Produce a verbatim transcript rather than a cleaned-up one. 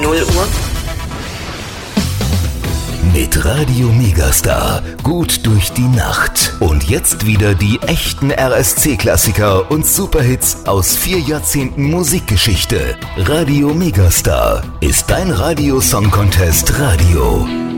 null Uhr. Mit Radio Megastar gut durch die Nacht. Und jetzt wieder die echten R S C-Klassiker und Superhits aus vier Jahrzehnten Musikgeschichte. Radio Megastar ist dein Radio-Song-Contest Radio.